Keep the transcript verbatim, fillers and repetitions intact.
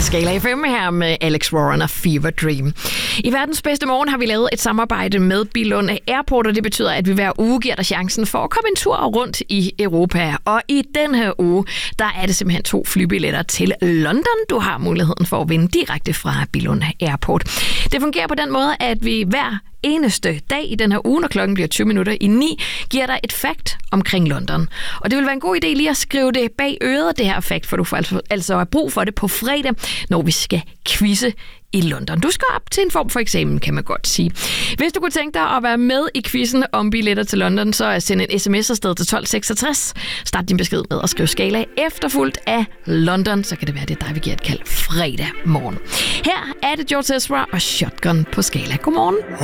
Skala F M her med Alex Warren og Fever Dream. I verdens bedste morgen har vi lavet et samarbejde med Billund Airport, og det betyder, at vi hver uge giver dig chancen for at komme en tur rundt i Europa. Og i den her uge, der er det simpelthen to flybilletter til London. Du har muligheden for at vinde direkte fra Billund Airport. Det fungerer på den måde, at vi hver eneste dag i den her uge, når klokken bliver tyve minutter i ni, giver dig et fact omkring London. Og det vil være en god idé lige at skrive det bag øret, det her fact, for du får altså, altså have brug for det på fredag, når vi skal quizze i London. Du skal op til en form for eksamen, kan man godt sige. Hvis du kunne tænke dig at være med i quizzen om billetter til London, så send en sms afsted til tolv seksogtres. Start din besked med at skrive Skala efterfulgt af London, så kan det være, det er dig, vi giver et kald fredag morgen. Her er det George Ezra og Shotgun på Skala. Godmorgen.